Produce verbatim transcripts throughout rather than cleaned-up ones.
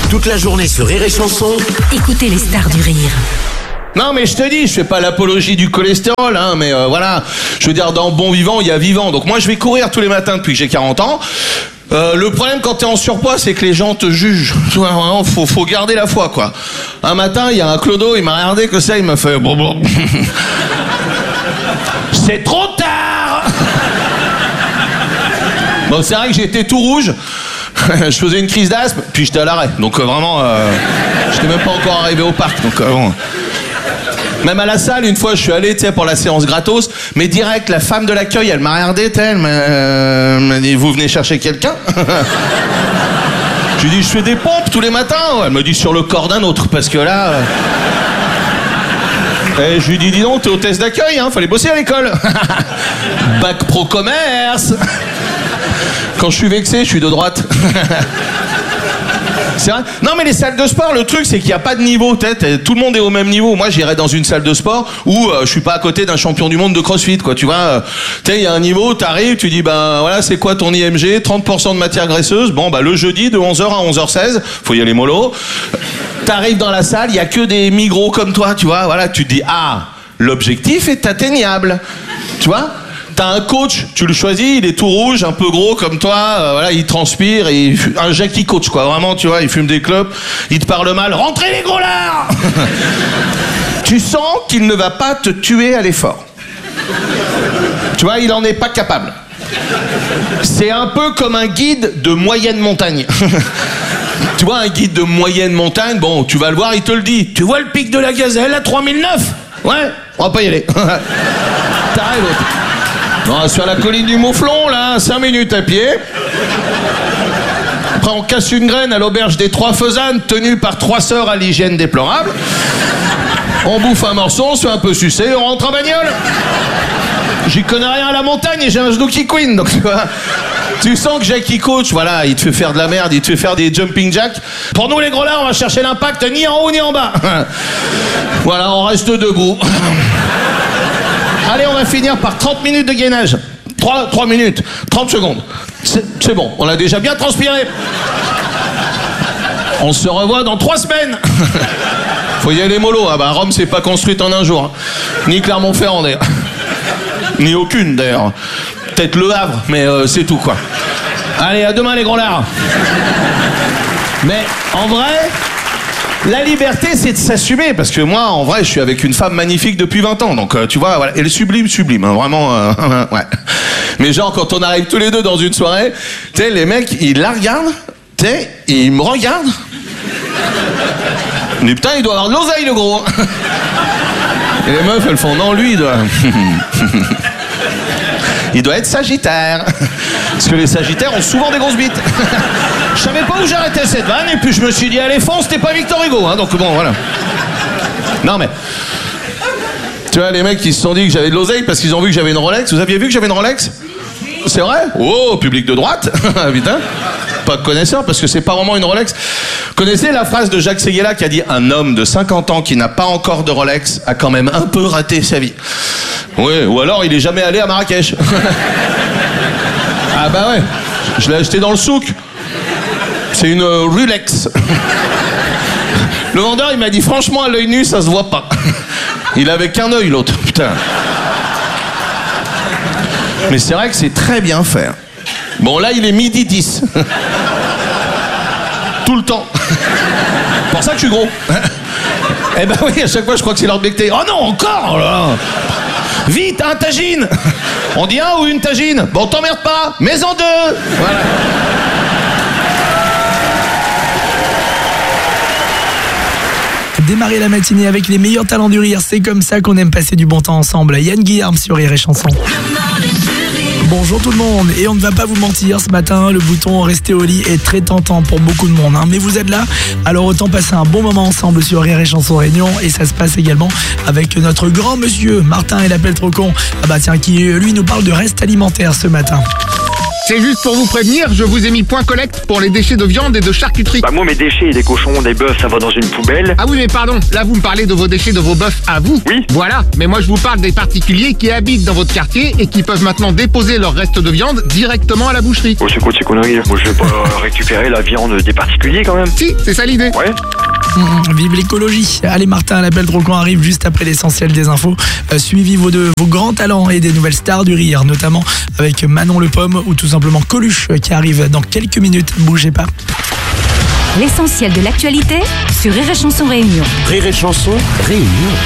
Toute la journée sur Rire et Chanson. Écoutez les stars du rire. Non mais je te dis, je fais pas l'apologie du cholestérol, hein, mais euh, voilà, je veux dire, dans bon vivant, il y a vivant. Donc moi je vais courir tous les matins depuis que j'ai quarante ans. Euh, le problème quand t'es en surpoids, c'est que les gens te jugent. Vraiment, faut, faut garder la foi, quoi. Un matin, il y a un clodo, il m'a regardé que ça, il m'a fait... C'est trop tard. Bon, c'est vrai que j'étais tout rouge. Je faisais une crise d'asthme, puis j'étais à l'arrêt. Donc euh, vraiment, euh, j'étais même pas encore arrivé au parc. Donc euh, bon. Même à la salle, une fois, je suis allé, tu sais, pour la séance gratos, mais direct, la femme de l'accueil, elle m'a regardé, elle m'a euh, m'a dit, vous venez chercher quelqu'un? Je lui dis, je fais des pompes tous les matins. Elle me dit, sur le corps d'un autre, parce que là... Euh... Et je lui dis, dis donc, t'es hôtesse d'accueil, hein, fallait bosser à l'école. Bac pro commerce. Quand je suis vexé, je suis de droite. C'est vrai. Non mais les salles de sport, le truc c'est qu'il n'y a pas de niveau, peut-être, tout le monde est au même niveau. Moi j'irais dans une salle de sport où euh, je suis pas à côté d'un champion du monde de crossfit, quoi, tu vois. Euh, tu sais, il y a un niveau, t'arrives, tu dis ben voilà, c'est quoi ton I M G, trente pour cent de matière graisseuse. Bon bah le jeudi de onze heures à onze heures seize, faut y aller mollo. T'arrives dans la salle, il y a que des migros comme toi, tu vois. Voilà, tu te dis ah, l'objectif est atteignable. Tu vois? T'as un coach, tu le choisis, il est tout rouge, un peu gros comme toi, euh, voilà, il transpire, et il, un Jackie coach, quoi, vraiment, tu vois, il fume des clopes, il te parle mal, rentrez les gros lards. Tu sens qu'il ne va pas te tuer à l'effort. Tu vois, il en est pas capable. C'est un peu comme un guide de moyenne montagne. Tu vois, un guide de moyenne montagne, bon, tu vas le voir, il te le dit. Tu vois le pic de la Gazelle à trois mille neuf? Ouais, on va pas y aller. T'arrives, l'autre. Non, sur la colline du Mouflon, là, cinq minutes à pied. Après, on casse une graine à l'auberge des Trois Faisanes, tenue par trois sœurs à l'hygiène déplorable. On bouffe un morceau, on se fait un peu sucer, on rentre en bagnole. J'y connais rien à la montagne et j'ai un genou qui queen, donc tu vois. Tu sens que Jackie Coach, voilà, il te fait faire de la merde, il te fait faire des jumping jacks. Pour nous, les gros là, on va chercher l'impact ni en haut ni en bas. Voilà, on reste debout. Allez, on va finir par trente minutes de gainage. trois minutes, trente secondes. C'est, c'est bon, on a déjà bien transpiré. On se revoit dans trois semaines. Faut y aller mollo. Ah bah, Rome, c'est pas construite en un jour. Ni Clermont-Ferrand, d'ailleurs. Ni aucune, d'ailleurs. Peut-être Le Havre, mais euh, c'est tout, quoi. Allez, à demain, les gros lards. Mais, en vrai... La liberté, c'est de s'assumer, parce que moi, en vrai, je suis avec une femme magnifique depuis vingt ans, donc euh, tu vois, voilà, elle est sublime, sublime, hein, vraiment, euh, ouais. Mais genre, quand on arrive tous les deux dans une soirée, tu sais, les mecs, ils la regardent, tu sais, ils me regardent. Mais putain, il doit avoir de l'oseille, le gros. Et les meufs, elles font, non, lui, il doit... Il doit être sagittaire. Parce que les sagittaires ont souvent des grosses bites. Je savais pas où j'arrêtais cette vanne, et puis je me suis dit, allez, fonce, t'es pas Victor Hugo, hein, donc bon, voilà. Non, mais... Tu vois, les mecs, ils se sont dit que j'avais de l'oseille parce qu'ils ont vu que j'avais une Rolex. Vous aviez vu que j'avais une Rolex? C'est vrai? Oh, public de droite. Putain. Pas de connaisseur, parce que c'est pas vraiment une Rolex. Connaissez la phrase de Jacques Séguéla qui a dit, un homme de cinquante ans qui n'a pas encore de Rolex a quand même un peu raté sa vie. Oui, ou alors il est jamais allé à Marrakech. Ah bah ouais, je l'ai acheté dans le souk. C'est une euh, Rolex. Le vendeur, il m'a dit, franchement, à l'œil nu, ça se voit pas. Il avait qu'un œil, l'autre, putain. Mais c'est vrai que c'est très bien fait. Bon, là, il est midi dix. Tout le temps. C'est pour ça que je suis gros. Eh ben oui, à chaque fois, je crois que c'est l'heure de becter. Oh non, encore là. Vite, un tagine. On dit un ou une tagine? Bon, t'emmerde pas, mais en deux. Voilà. Démarrer la matinée avec les meilleurs talents du rire, c'est comme ça qu'on aime passer du bon temps ensemble. Yann Guillaume sur Rire et Chanson. Bonjour tout le monde, et on ne va pas vous mentir, ce matin, le bouton rester au lit est très tentant pour beaucoup de monde, hein. Mais vous êtes là, alors autant passer un bon moment ensemble sur Rire et Chanson Réunion, et ça se passe également avec notre grand monsieur, Martin et l'appel trop con, ah bah tiens, qui lui nous parle de reste alimentaire ce matin. C'est juste pour vous prévenir, je vous ai mis point collecte pour les déchets de viande et de charcuterie. Bah moi mes déchets, des cochons, des bœufs, ça va dans une poubelle. Ah oui mais pardon, là vous me parlez de vos déchets de vos bœufs à vous. Oui. Voilà, mais moi je vous parle des particuliers qui habitent dans votre quartier et qui peuvent maintenant déposer leurs restes de viande directement à la boucherie. Oh c'est quoi ces conneries là? Moi je vais pas récupérer la viande des particuliers quand même. Si, c'est ça l'idée. Ouais. Mmh, vive l'écologie. Allez Martin, l'appel trop con arrive juste après l'essentiel des infos. Euh, suivi vos, deux, vos grands talents et des nouvelles stars du rire, notamment avec Manon Le Pomme ou tout simplement Coluche qui arrive dans quelques minutes. Bougez pas. L'essentiel de l'actualité sur Rire et Chanson Réunion. Rire et Chanson Réunion.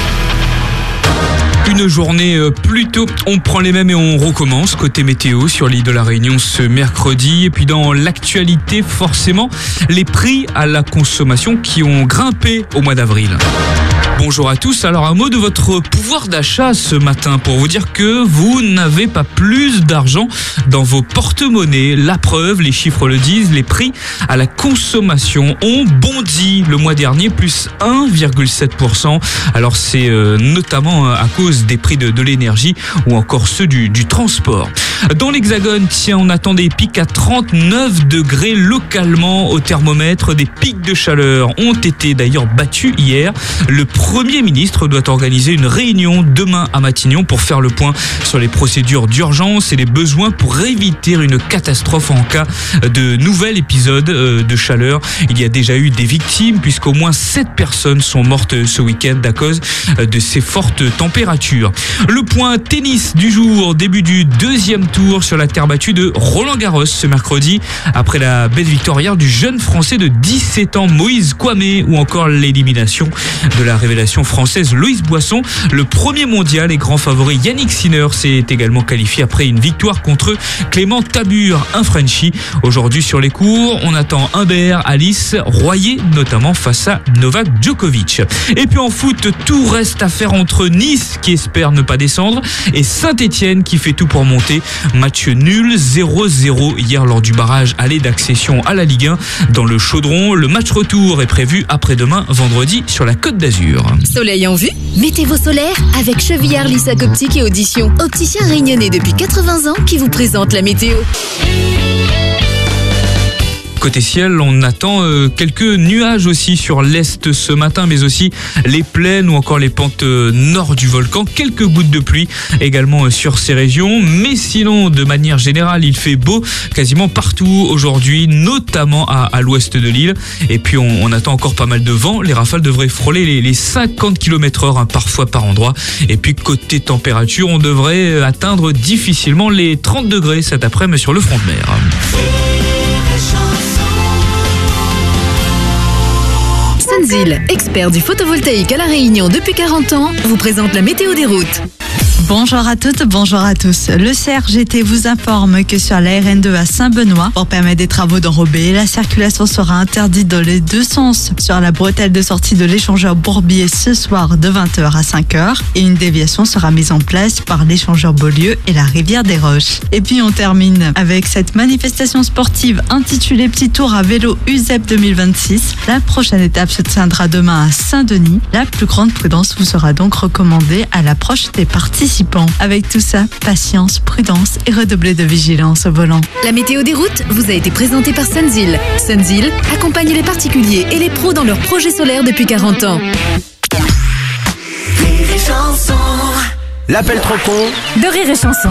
Une journée plus tôt, on prend les mêmes et on recommence côté météo sur l'île de la Réunion ce mercredi. Et puis dans l'actualité, forcément, les prix à la consommation qui ont grimpé au mois d'avril. Bonjour à tous, alors un mot de votre pouvoir d'achat ce matin pour vous dire que vous n'avez pas plus d'argent dans vos porte-monnaies. La preuve, les chiffres le disent, les prix à la consommation ont bondi le mois dernier, plus un virgule sept pour cent. Alors c'est euh, notamment à cause des prix de, de l'énergie ou encore ceux du, du transport. Dans l'Hexagone, tiens, on attend des pics à trente-neuf degrés localement au thermomètre. Des pics de chaleur ont été d'ailleurs battus hier. Le Premier ministre doit organiser une réunion demain à Matignon pour faire le point sur les procédures d'urgence et les besoins pour éviter une catastrophe en cas de nouvel épisode de chaleur. Il y a déjà eu des victimes puisqu'au moins sept personnes sont mortes ce week-end à cause de ces fortes températures. Le point tennis du jour, début du deuxième tour sur la terre battue de Roland-Garros ce mercredi après la belle victoire hier du jeune français de dix-sept ans Moïse Kouamé ou encore l'élimination de la révélation française Louise Boisson. Le premier mondial et grand favori Yannick Sinner s'est également qualifié après une victoire contre Clément Tabur, un Frenchie. Aujourd'hui sur les cours, on attend Humbert, Alice, Royer notamment face à Novak Djokovic. Et puis en foot, tout reste à faire entre Nice qui espère ne pas descendre et Saint-Etienne qui fait tout pour monter. Match nul zéro zéro hier lors du barrage aller d'accession à la Ligue un dans le Chaudron. Le match retour est prévu après-demain vendredi sur la Côte d'Azur. Soleil en vue? Mettez vos solaires avec Chevillard Lissac Optique et Audition. Opticien réunionnais depuis quatre-vingts ans qui vous présente la météo. Côté ciel, on attend euh, quelques nuages aussi sur l'est ce matin, mais aussi les plaines ou encore les pentes euh, nord du volcan. Quelques gouttes de pluie également euh, sur ces régions. Mais sinon, de manière générale, il fait beau quasiment partout aujourd'hui, notamment à, à l'ouest de l'île. Et puis, on, on attend encore pas mal de vent. Les rafales devraient frôler les, les cinquante kilomètres heure hein, parfois par endroit. Et puis, côté température, on devrait atteindre difficilement les trente degrés cet après-midi sur le front de mer. Sunzil, expert du photovoltaïque à La Réunion depuis quarante ans, vous présente la météo des routes. Bonjour à toutes, bonjour à tous. Le C R G T vous informe que sur la R N deux à Saint-Benoît, pour permettre des travaux d'enrobés, la circulation sera interdite dans les deux sens sur la bretelle de sortie de l'échangeur Bourbier ce soir de vingt heures à cinq heures et une déviation sera mise en place par l'échangeur Beaulieu et la rivière des Roches. Et puis on termine avec cette manifestation sportive intitulée Petit Tour à vélo U S E P deux mille vingt-six. La prochaine étape se tiendra demain à Saint-Denis. La plus grande prudence vous sera donc recommandée à l'approche des participants. Avec tout ça, patience, prudence et redoubler de vigilance au volant. La météo des routes vous a été présentée par Sunzil. Sunzil accompagne les particuliers et les pros dans leurs projets solaires depuis quarante ans. Rire et Chanson. L'appel trop con De Rire et Chanson.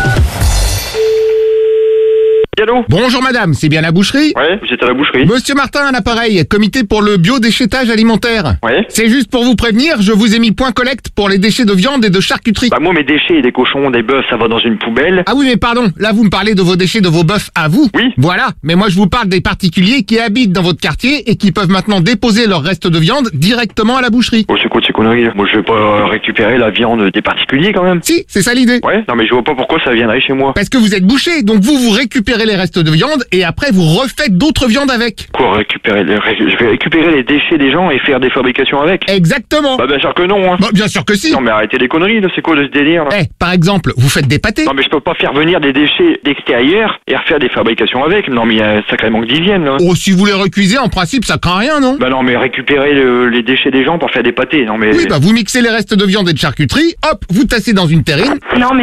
Allô? Bonjour madame, c'est bien la boucherie? Ouais, vous êtes à la boucherie. Monsieur Martin à l'appareil, comité pour le biodéchettage alimentaire. Ouais. C'est juste pour vous prévenir, je vous ai mis point collecte pour les déchets de viande et de charcuterie. Bah moi mes déchets, des cochons, des bœufs, ça va dans une poubelle. Ah oui mais pardon, là vous me parlez de vos déchets de vos bœufs à vous. Oui. Voilà, mais moi je vous parle des particuliers qui habitent dans votre quartier et qui peuvent maintenant déposer leurs restes de viande directement à la boucherie. Oh c'est quoi ces conneries là? Moi je vais pas récupérer la viande des particuliers quand même. Si, c'est ça l'idée. Ouais, non mais je vois pas pourquoi ça viendrait chez moi. Parce que vous êtes boucher, donc vous vous récupérez les restes de viande et après vous refaites d'autres viandes avec. Quoi récupérer les... Je vais récupérer les déchets des gens et faire des fabrications avec? Exactement. Bah bien sûr que non hein. Bah, bien sûr que si. Non mais arrêtez les conneries là, c'est quoi de ce délire là? Eh, par exemple, vous faites des pâtés. Non mais je peux pas faire venir des déchets d'extérieur et refaire des fabrications avec. Non mais il y a un sacré manque d'hygiène là. Oh, si vous les recuisez, en principe ça craint rien, non? Bah non mais récupérer le- les déchets des gens pour faire des pâtés, non mais... Oui, bah vous mixez les restes de viande et de charcuterie, hop, vous tassez dans une terrine. Non mais mixer,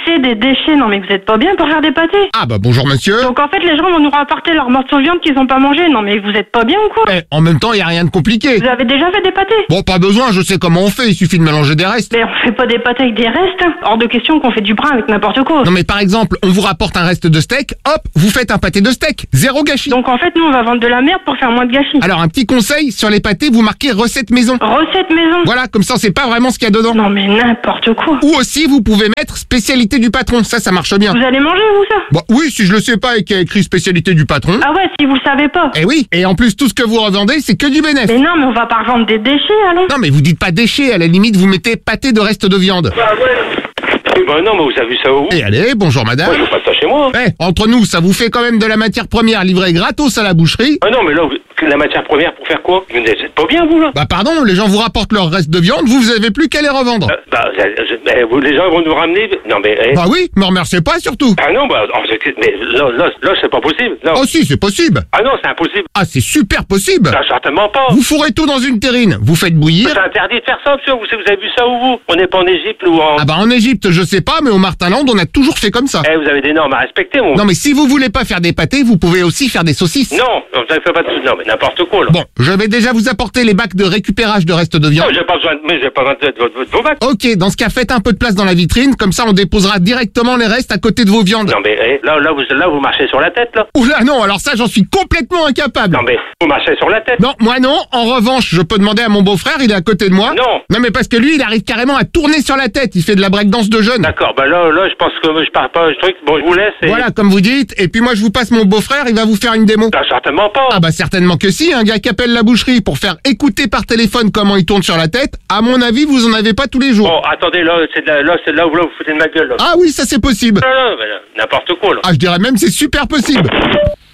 c'est des déchets. Non mais vous êtes pas bien pour faire des pâtés. Ah bah bonjour monsieur. Donc en fait les gens vont nous rapporter leurs morceaux de viande qu'ils ont pas mangé. Non mais vous êtes pas bien ou quoi? Eh, en même temps, il y a rien de compliqué. Vous avez déjà fait des pâtés? Bon, pas besoin, je sais comment on fait, il suffit de mélanger des restes. Mais on fait pas des pâtés avec des restes. Hors de question qu'on fait du brin avec n'importe quoi. Non mais par exemple, on vous rapporte un reste de steak, hop, vous faites un pâté de steak, zéro gâchis. Donc en fait nous on va vendre de la merde pour faire moins de gâchis. Alors un petit conseil, sur les pâtés, vous marquez recette maison. Recette maison? Voilà, comme ça on sait pas vraiment ce qu'il y a dedans. Non mais n'importe quoi. Ou aussi vous pouvez mettre spécialité du patron, ça ça marche bien. Vous allez manger vous ça? Bon oui, si je le sais pas et qu'il y a écrit spécialité du patron. Ah ouais, si vous le savez pas. Eh oui, et en plus tout ce que vous revendez c'est que du bénéfice. Mais non mais on va pas vendre des déchets alors. Non mais vous dites pas déchets, à la limite vous mettez pâté de reste de viande. Bah ouais. Bah non, mais vous avez vu ça où? Et allez, bonjour madame. Moi, je veux pas ça chez moi. Eh, entre nous, ça vous fait quand même de la matière première livrée gratos à la boucherie. Ah non, mais là, vous- la matière première pour faire quoi? Vous n'êtes pas bien, vous, là? Bah pardon, les gens vous rapportent leur reste de viande, vous, vous avez plus qu'à les revendre. Euh, bah, je- je- mais vous- les gens vont nous ramener. Non, mais. eh. Bah oui, me remerciez pas surtout. Ah non, bah, oh, c'est- mais là, là, là, c'est pas possible. Non. Oh si, c'est possible. Ah non, c'est impossible. Ah, c'est super possible. Ah, certainement pas. Vous fourrez tout dans une terrine, vous faites bouillir. C'est interdit de faire ça, monsieur. Vous, vous avez vu ça où, vous? On n'est pas en Égypte ou en. Ah bah en Égypte, je sais pas, mais au Martinland, on a toujours fait comme ça. Eh, vous avez des normes à respecter, mon. Non mais si vous voulez pas faire des pâtés, vous pouvez aussi faire des saucisses. Non, vous avez fait pas de. Non, mais n'importe quoi, là. Bon, je vais déjà vous apporter les bacs de récupérage de restes de Non, viande. j'ai pas besoin de. Mais j'ai pas besoin de, de, de- de vos bacs. Ok, dans ce cas, faites un peu de place dans la vitrine, comme ça on déposera directement les restes à côté de vos viandes. Non, mais eh, là, là, vous, là, vous marchez sur la tête, là. Oula non, alors ça j'en suis complètement incapable. Non, mais vous marchez sur la tête. Non, moi non. En revanche, je peux demander à mon beau-frère, il est à côté de moi. Non. Non, mais parce que lui, il arrive carrément à tourner sur la tête. Il fait de la breakdance de jeune. D'accord, bah là, là, je pense que je pars pas, je truc. Bon, je vous laisse. Et... Voilà, comme vous dites. Et puis moi, je vous passe mon beau-frère, il va vous faire une démo. Ah, certainement pas. Ah bah certainement que si, un gars qui appelle la boucherie pour faire écouter par téléphone comment il tourne sur la tête, à mon avis, vous en avez pas tous les jours. Bon, attendez, là, c'est de la- là, c'est là où là, vous foutez de ma gueule, là. Ah oui, ça c'est possible. Non, non, mais là, n'importe quoi, là. Ah, je dirais même c'est super possible.